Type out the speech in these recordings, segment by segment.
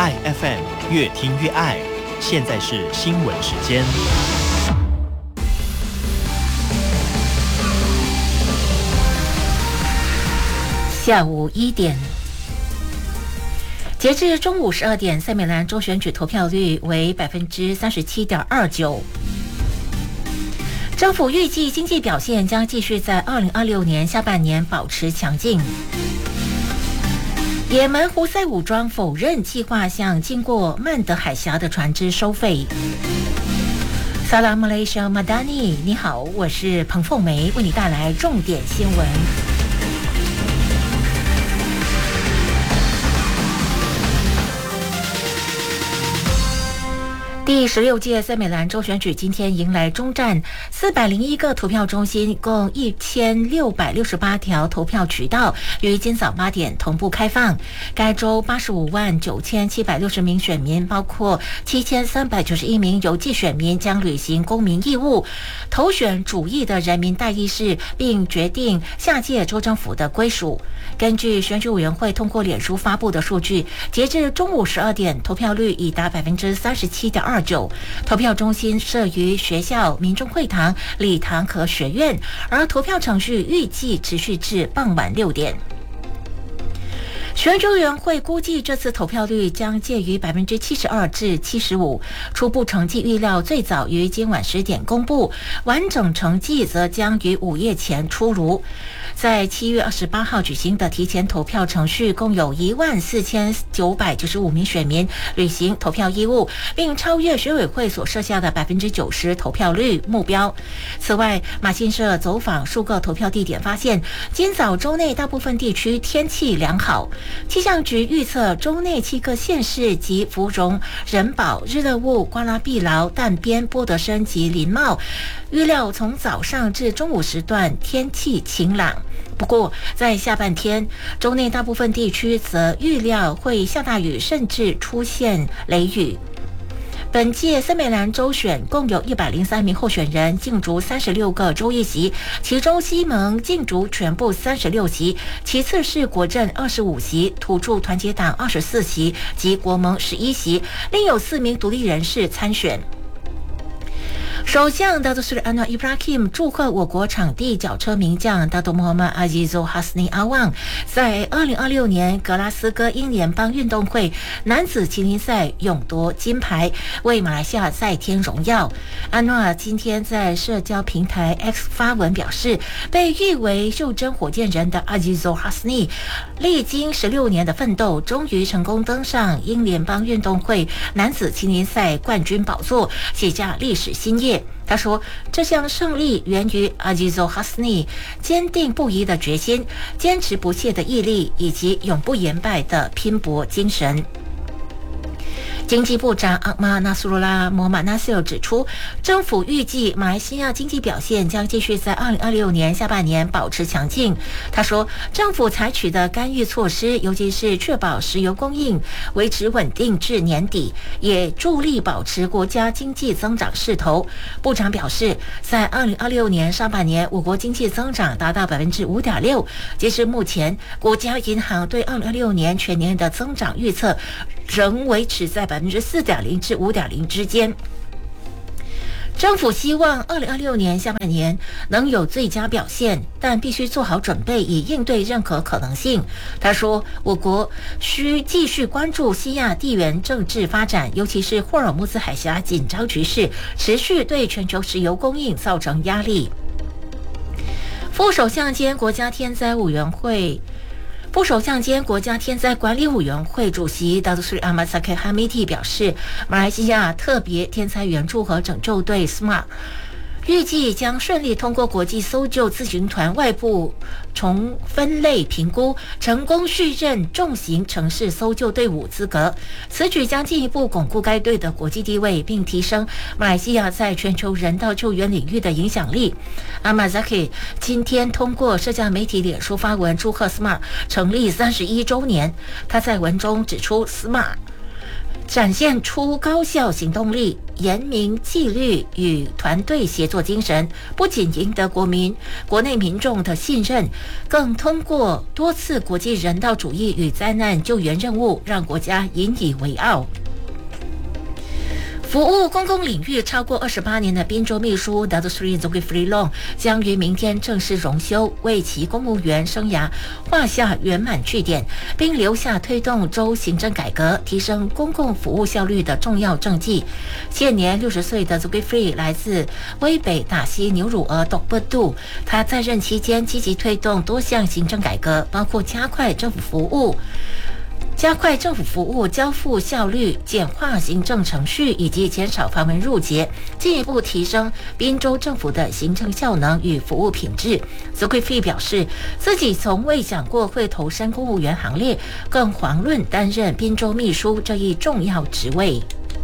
爱 FM 越听越爱。现在是新闻时间。 下午1点，截至中午12点，塞美兰州选举投票率为 37.29%。政府预计经济表现将继续在2026年下半年保持强劲。也门胡塞武装否认计划向经过曼德海峡的船只收费。Salam Malaysia Madani， 你好，我是彭凤梅，为你带来重点新闻。第16届塞美兰州选举今天迎来终站，401个投票中心，共1668条投票渠道于今早8点同步开放。该州859760名选民，包括7391名邮寄选民，将履行公民义务，投选主义的人民代议士，并决定下届州政府的归属。根据选举委员会通过脸书发布的数据，截至中午12点，投票率已达 37.29%。投票中心设于学校、民众会堂、礼堂和学院，而投票程序预计持续至傍晚6点。选举委员会估计这次投票率将介于 72% 至 75%， 初步成绩预料最早于今晚10点公布，完整成绩则将于午夜前出炉。在7月28号举行的提前投票程序，共有14995名选民履行投票义务，并超越选委会所设下的 90% 投票率目标。此外，马新社走访数个投票地点发现，今早州内大部分地区天气良好。气象局预测，州内7个县市及芙蓉、仁保、日乐雾、瓜拉碧劳、淡边、波德森及林茂，预料从早上至中午时段天气晴朗。不过，在下半天，州内大部分地区则预料会下大雨，甚至出现雷雨。本届塞美兰州选共有103名候选人竞逐36个州议席，其中西蒙竞逐全部36席，其次是国阵25席、土著团结党24席及国盟11席，另有4名独立人士参选。首相达多斯里安诺伊布拉希姆祝贺我国场地脚车名将达多穆罕默阿吉佐哈斯尼阿旺在2026年格拉斯哥英联邦运动会男子麒麟赛勇夺金牌，为马来西亚再添荣耀。安诺尔今天在社交平台 X 发文表示，被誉为袖珍火箭人的阿吉佐哈斯尼历经16年的奋斗，终于成功登上英联邦运动会男子麒麟赛冠军宝座，写下历史新页。他说，这项胜利源于阿吉佐哈斯尼坚定不移的决心、坚持不懈的毅力以及永不言败的拼搏精神。经济部长阿马纳苏罗拉·摩马纳西尔指出，政府预计马来西亚经济表现将继续在2026年下半年保持强劲。他说，政府采取的干预措施，尤其是确保石油供应维持稳定至年底，也助力保持国家经济增长势头。部长表示，在2026年上半年，我国经济增长达到 5.6%。截至目前，国家银行对2026年全年的增长预测仍维持在 4.0% 至 5.0% 之间。政府希望2026年下半年能有最佳表现，但必须做好准备以应对任何可能性。他说，我国需继续关注西亚地缘政治发展，尤其是霍尔木兹海峡紧张局势持续对全球石油供应造成压力。副首相兼国家天灾管理委员会主席达多斯里阿马萨克哈米蒂表示，马来西亚特别天灾援助和拯救队 SMART 预计将顺利通过国际搜救咨询团外部重分类评估，成功续任重型城市搜救队伍资格。此举将进一步巩固该队的国际地位，并提升马来西亚在全球人道救援领域的影响力。阿马扎克今天通过社交媒体脸书发文祝贺 SMART 成立31周年。他在文中指出，SMART 展现出高效行动力、严明纪律与团队协作精神，不仅赢得国内民众的信任，更通过多次国际人道主义与灾难救援任务，让国家引以为傲。服务公共领域超过28年的宾州秘书 Datuk Seri Zulkifli Long 将于明天正式荣休，为其公务员生涯画下圆满句点，并留下推动州行政改革、提升公共服务效率的重要政绩。现年60岁的 Zulkifli 来自威北打西牛乳儿 Dokper Du， 他在任期间积极推动多项行政改革，包括加快政府服务交付效率、简化行政程序以及减少繁文缛节，进一步提升宾州政府的行政效能与服务品质。Zulkifli 表示，自己从未想过会投身公务员行列，更遑论担任宾州秘书这一重要职位。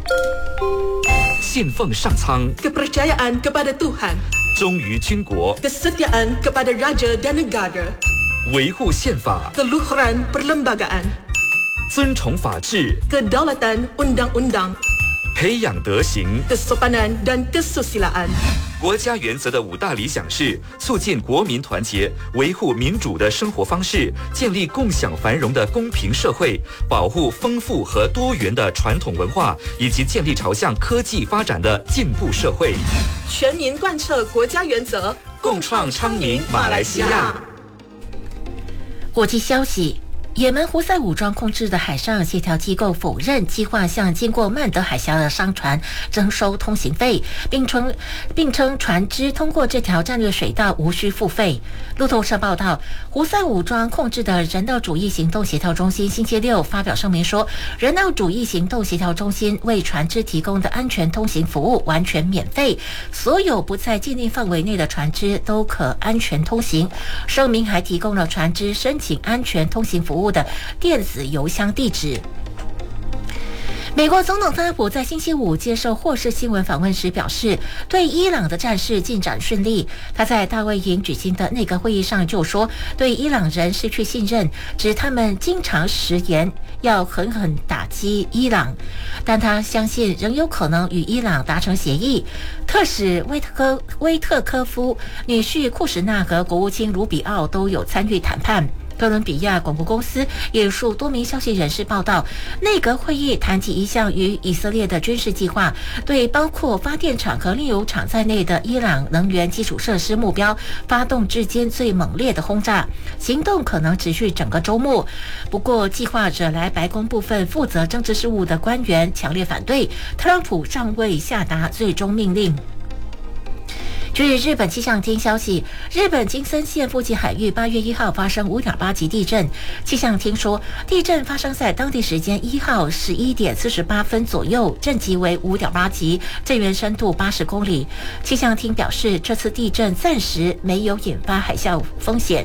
信奉上苍 kepercayaan kepada Tuhan 忠于军国 kesetiaan kepada Raja dan Negara 维护宪法 keluhuran perlembagaan 尊崇法治 kedaulatan undang-undang 培养德行 kesopanan dan kesusilaan 国家原则的5大理想是促进国民团结，维护民主的生活方式，建立共享繁荣的公平社会，保护丰富和多元的传统文化，以及建立朝向科技发展的进步社会。 全民贯彻国家原则， 共创昌明马来西亚。 国际消息。也门胡塞武装控制的海上协调机构否认计划向经过曼德海峡的商船征收通行费，并称船只通过这条战略水道无需付费。路透社报道，胡塞武装控制的人道主义行动协调中心星期六发表声明说，人道主义行动协调中心为船只提供的安全通行服务完全免费，所有不在禁令范围内的船只都可安全通行。声明还提供了船只申请安全通行服务的电子邮箱地址。美国总统特朗普在星期五接受霍士新闻访问时表示，对伊朗的战事进展顺利。他在大卫营举行的内阁会议上就说，对伊朗人失去信任，指他们经常食言要狠狠打击伊朗，但他相信仍有可能与伊朗达成协议。特使威特科夫、女婿库什纳和国务卿卢比奥都有参与谈判。哥伦比亚广播公司引述多名消息人士报道，内阁会议谈及一项与以色列的军事计划，对包括发电厂和炼油厂在内的伊朗能源基础设施目标发动至今最猛烈的轰炸，行动可能持续整个周末。不过，计划惹来白宫部分负责政治事务的官员强烈反对，特朗普尚未下达最终命令。据日本气象厅消息，日本金森县附近海域8月1号发生5.8级地震。气象厅说，地震发生在当地时间1号11点48分左右，震级为5.8级，震源深度80公里。气象厅表示，这次地震暂时没有引发海啸风险。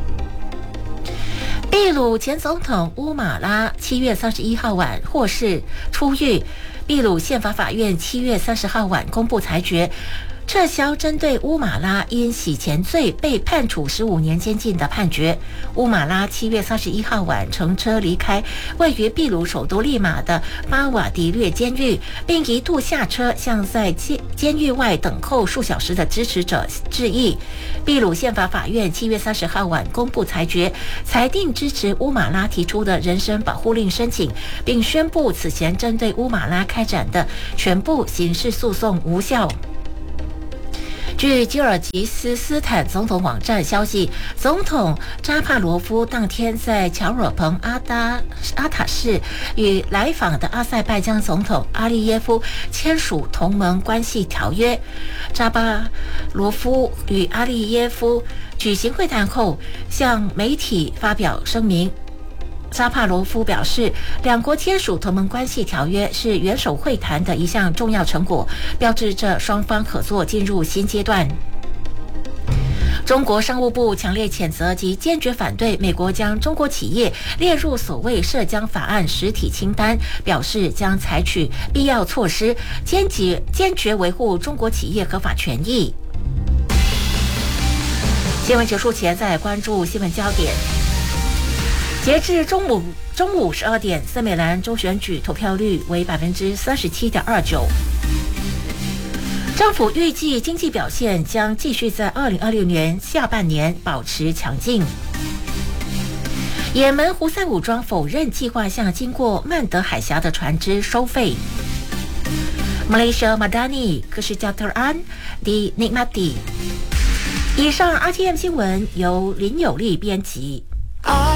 秘鲁前总统乌马拉7月31号晚获释出狱。秘鲁宪法法院7月30号晚公布裁决，撤销针对乌马拉因洗钱罪被判处15年监禁的判决。乌马拉7月31号晚乘车离开位于秘鲁首都利马的巴瓦迪略监狱，并一度下车向在监狱外等候数小时的支持者致意。秘鲁宪法法院7月30号晚公布裁决，裁定支持乌马拉提出的人身保护令申请，并宣布此前针对乌马拉开展的全部刑事诉讼无效。据吉尔吉斯坦总统网站消息，总统扎帕罗夫当天在乔尔彭阿塔市与来访的阿塞拜疆总统阿利耶夫签署同盟关系条约。扎巴罗夫与阿利耶夫举行会谈后，向媒体发表声明。扎帕罗夫表示，两国签署同盟关系条约是元首会谈的一项重要成果，标志着双方合作进入新阶段。中国商务部强烈谴责及坚决反对美国将中国企业列入所谓涉疆法案实体清单，表示将采取必要措施，坚决维护中国企业合法权益。新闻结束前，再来关注新闻焦点。 截至中午12点，森美兰州选举投票率为37.29%。政府预计经济表现将继续在2026年下半年保持强劲。也门胡塞武装否认计划向经过曼德海峡的船只收费。Malaysia Madani Kesejahteraan dinikmati。以上 RTM 新闻由林有利编辑。